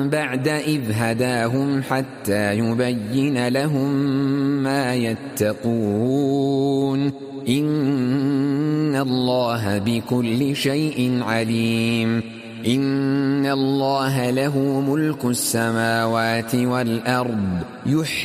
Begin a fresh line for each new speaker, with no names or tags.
بعد إذ هداهم حتى يبين لهم ما يتقون إن الله بكل شيء عليم إن الله له ملك السماوات والأرض